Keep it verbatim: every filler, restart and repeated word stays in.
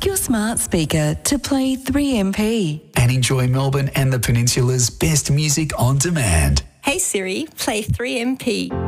Ask your smart speaker to play three M P. And enjoy Melbourne and the Peninsula's best music on demand. Hey Siri, play three M P.